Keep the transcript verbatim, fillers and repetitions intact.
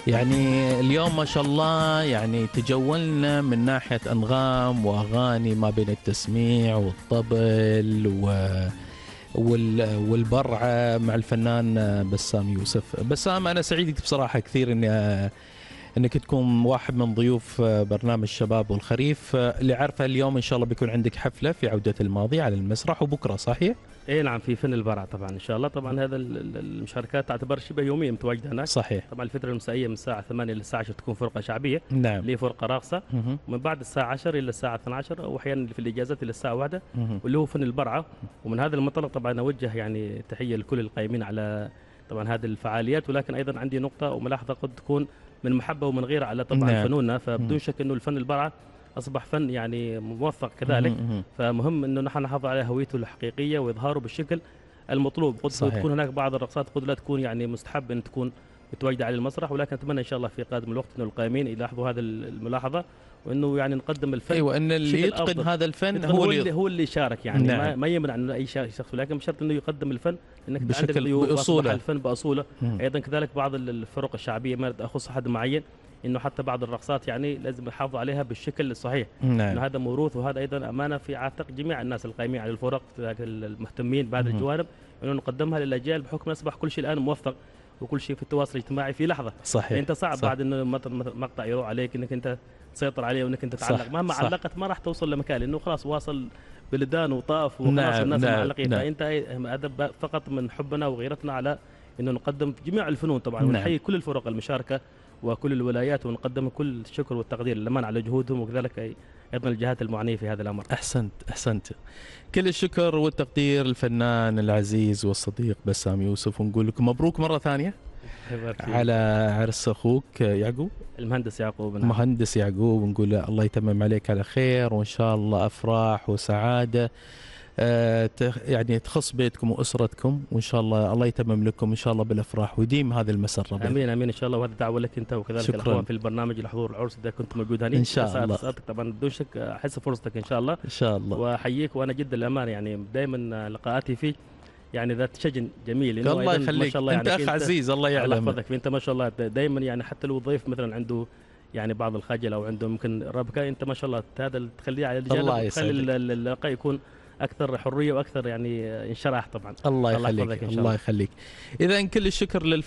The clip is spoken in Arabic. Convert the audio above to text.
يعني اليوم ما شاء الله يعني تجولنا من ناحية أنغام وأغاني ما بين التسميع والطبل و وال... والبرعة مع الفنان بسام يوسف. بسام، أنا سعيد بصراحة كثير إني انك تكون واحد من ضيوف برنامج الشباب والخريف. اللي عارفه اليوم ان شاء الله بيكون عندك حفله في عوده الماضي على المسرح، وبكره صحيح؟ اي نعم، في فن البرع طبعا ان شاء الله. طبعا هذا المشاركات تعتبر شبه يوميا متواجده هناك. صحيح. طبعا الفتره المسائيه من الساعه ثمانية الى الساعه عشرة تكون فرقه شعبيه. نعم. اللي هي فرقه راقصه. ومن بعد الساعه عشرة الى الساعه اثنتي عشرة، واحيانا في الاجازات الى الساعه واحدة، واللي هو فن البرعه. ومن هذا المنطلق طبعا اوجه يعني تحيه لكل القائمين على طبعا هذه الفعاليات. ولكن ايضا عندي نقطه وملاحظه قد تكون من محبه ومن غيره على طبعا نعم. فنوننا. فبدون شك انه الفن البرعه اصبح فن يعني موثق كذلك. فمهم انه نحن نحافظ على هويته الحقيقيه واظهاره بالشكل المطلوب. قد صحيح. تكون هناك بعض الرقصات قد لا تكون يعني مستحب ان تكون متواجده على المسرح، ولكن اتمنى ان شاء الله في قادم الوقت انه القائمين يلاحظوا هذه الملاحظه، وانه يعني نقدم الفن. ايوه، ان اللي يتقن أفضل. هذا الفن هو اللي, اللي هو اللي يشارك يعني. نعم. ما, ما يمنع انه اي شخص، ولكن بشرط انه يقدم الفن انك بشكل باصوله، الفن باصوله. ايضا كذلك بعض الفرق الشعبيه ما تخص حد معين، انه حتى بعض الرقصات يعني لازم يحافظوا عليها بالشكل الصحيح. نعم. انه هذا موروث، وهذا ايضا امانه في عاتق جميع الناس القائمين على الفرق المهتمين بهذه الجوانب، انه نقدمها للاجيال بحكم اصبح كل شيء الان موثق، وكل شيء في التواصل الاجتماعي في لحظه. صحيح. يعني انت صعب صح. بعد انه مقطع يروح عليك انك انت تسيطر عليه وانك انت تعلق. مهما صح. علقت ما راح توصل لمكان، لانه خلاص واصل بلدان وطاف وخلاص. نعم. الناس نعم. معلقين. نعم. فانت هذا فقط من حبنا وغيرتنا على انه نقدم جميع الفنون طبعا. نعم. ونحيي كل الفرق المشاركه وكل الولايات، ونقدم كل الشكر والتقدير لمن على جهودهم، وكذلك ايضا الجهات المعنيه في هذا الامر. احسنت احسنت. كل الشكر والتقدير للفنان العزيز والصديق بسام يوسف، ونقول لكم مبروك مره ثانيه على عرس اخوك يعقوب، المهندس يعقوب. المهندس يعقوب، ونقول الله يتمم عليك على خير، وان شاء الله افراح وسعاده أه يعني تخص بيتكم واسرتكم، وان شاء الله الله يتمم لكم ان شاء الله بالافراح ويديم هذه المسره. امين امين ان شاء الله. وهذا دعوه لك انت وكذلك شكراً. الاخوان في البرنامج لحضور العرس اذا كنت موجود هني ان شاء الله. طبعا بدون شك احس فرصتك ان شاء الله. ان شاء الله. واحييك، وانا جدا الامانه يعني دائما لقاءاتي فيك يعني ذات شجن جميل. الله يخليك، الله انت يعني اخ عزيز الله يعلم. الله يحفظك. انت ما شاء الله دائما يعني حتى لو ضيف مثلا عنده يعني بعض الخجل او عنده ممكن ربكه، انت ما شاء الله هذا تخليه على الجانب، وتخلي اللقاء يكون اكثر حريه واكثر يعني انشراح طبعا. الله يخليك. الله يخليك. اذا كل الشكر للف